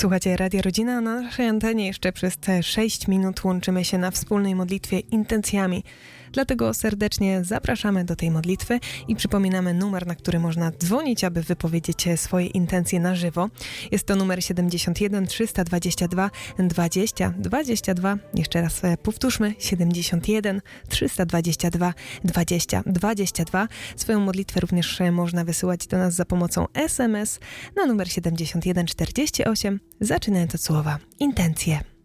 Słuchajcie, Radio Rodzina, a na naszej antenie jeszcze przez te 6 minut łączymy się na wspólnej modlitwie intencjami. Dlatego serdecznie zapraszamy do tej modlitwy i przypominamy numer, na który można dzwonić, aby wypowiedzieć swoje intencje na żywo. Jest to numer 71 322 20 22. Jeszcze raz powtórzmy, 71 322 20 22. Swoją modlitwę również można wysyłać do nas za pomocą SMS na numer 7148, zaczynając od słowa intencje.